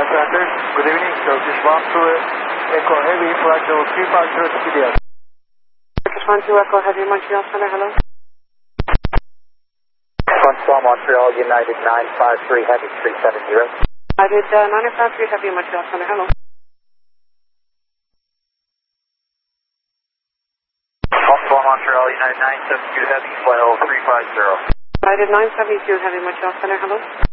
Center. Good evening, Turkish 1-2 Echo Heavy, flight level 350 to PDS. Turkish 1-2 Echo Heavy, Montreal Center, hello. 1-2 Montreal, United 953 Heavy 370. United 953 Heavy, Montreal Center, hello. 1-2 Montreal, United 972 Heavy, flight level 350. United 972 Heavy, Montreal Center, hello.